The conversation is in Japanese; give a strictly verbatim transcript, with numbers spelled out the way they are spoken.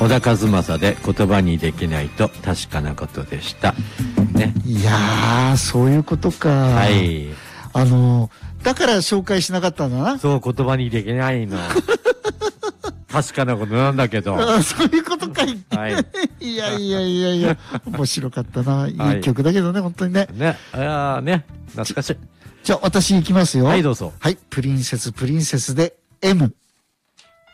小田和正で言葉にできないと確かなことでした。ね。 いやー、そういうことか。 はい。 あの、だから紹介しなかったんだな。 そう、言葉にできないの。確かなことなんだけど。 あ、そういうことかい。 はい。 いやいやいやいや、面白かったな。いい曲だけどね、本当にね。 ね。いやーね。懐かしい。 じゃあ、私行きますよ。 はい、どうぞ。 はい、プリンセスプリンセスで エム。